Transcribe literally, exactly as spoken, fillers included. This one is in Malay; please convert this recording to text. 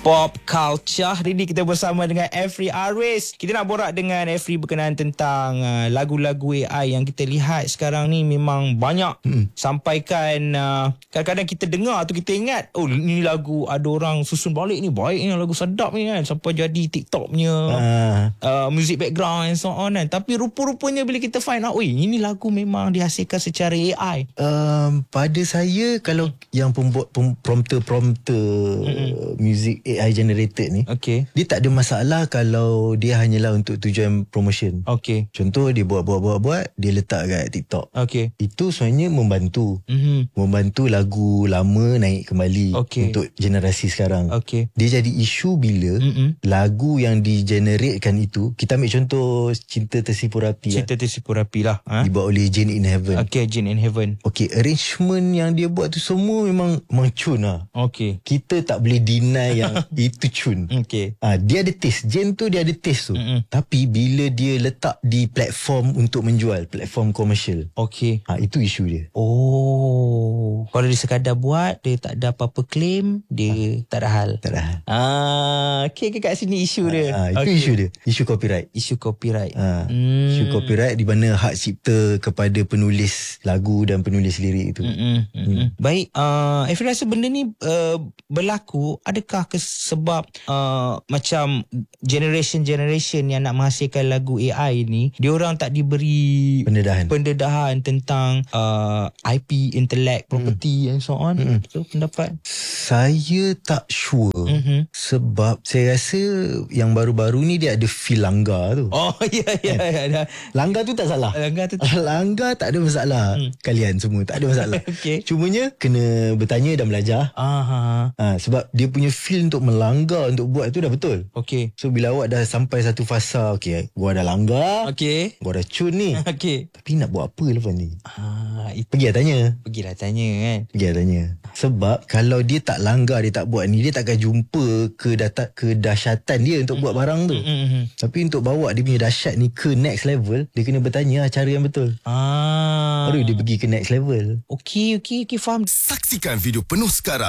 Pop Culture. Hari ni kita bersama dengan Efri Aris. Kita nak borak dengan Efri berkenaan tentang uh, lagu-lagu A I yang kita lihat sekarang ni memang banyak. Hmm. Sampaikan uh, kadang-kadang kita dengar tu kita ingat, oh ni lagu ada orang susun balik ni, baik ni lagu sedap ni kan, sampai jadi TikTok punya uh. uh, music background and so on kan. Tapi rupa-rupanya bila kita find out, oi ini lagu memang dihasilkan secara A I. Um, pada saya kalau yang pembuat pem, prompter-prompter mm-hmm. music A I generated ni, okay, dia tak ada masalah kalau dia hanyalah untuk tujuan promotion. Okay. Contoh dia buat-buat-buat-buat, dia letak kat TikTok. Okay. Itu sebenarnya membantu. Mm-hmm. Membantu lagu lama naik kembali okay. untuk generasi sekarang. Okay. Dia jadi isu bila mm-hmm. lagu yang digeneratekan itu, kita ambil contoh Cinta Tersipu Rapi. Cinta lah. Tersipu Rapi lah. Ha? Dibuat oleh Jane in Heaven. Okay, Jane in Heaven. Okay, arrangement yang dia buat tu semua memang memang cun lah. Okay. Kita tak boleh deny yang itu cun. Okay. Ha, dia ada taste. Jane tu dia ada taste tu. Mm-mm. Tapi bila dia letak di platform untuk menjual, platform komersial. Okay. Ha, itu isu dia. Oh. Kalau dia sekadar buat, dia tak ada apa-apa claim, dia ha. tak ada hal. Tak ada hal. Ah, okay ke kat sini isu dia. Ha, itu okay. isu dia. Isu copyright. Isu copyright. Ha. Hmm. Isu copyright di mana hak cipta kepada penulis lagu dan penulis lirik itu. Mm-mm. Mm-mm. Hmm. Baik, uh, Efri rasa benda ni uh, berlaku adakah ke sebab uh, macam generation-generation yang nak menghasilkan lagu A I ni, diorang tak diberi pendedahan, pendedahan tentang uh, I P, intellect, property mm. and so on. Mm-hmm. So, pendapat? Saya tak sure. Mm-hmm. Sebab saya rasa yang baru-baru ni dia ada feel langgar tu. Oh, ya, ya, ya. ya. Langgar tu tak salah. Langgar tu tak Langgar tak ada masalah. Mm. Kalian semua tak ada masalah. Okay. Cumanya kena bertanya dan belajar. Aha. Ha, sebab dia punya feel untuk melanggar, untuk buat tu dah betul. Okay. So bila awak dah sampai satu fasa, okay, gua dah langgar, okay, gua dah cun ni, okay, tapi nak buat apa lepas ni? Ah, itu. Pergilah tanya. Pergilah tanya kan. Pergilah tanya. Sebab kalau dia tak langgar, dia tak buat ni, dia takkan jumpa ke data, kedahsyatan dia untuk mm. buat barang tu. Mm-hmm. Tapi untuk bawa dia punya dahsyat ni ke next level, dia kena bertanya cara yang betul. Ah. Baru dia pergi ke next level. Okey, okey, okey, faham. Saksikan video penuh sekarang